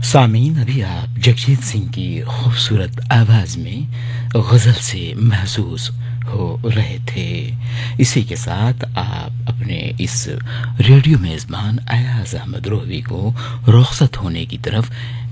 सामीन, अभी आप जगजीत सिंह की खूबसूरत आवाज़ में गज़ल से महसूस हो रहे थे। इसी के साथ आप अपने इस रेडियो मेज़बान अयाज़ अहमद रोहवी को रुखसत होने की तरफ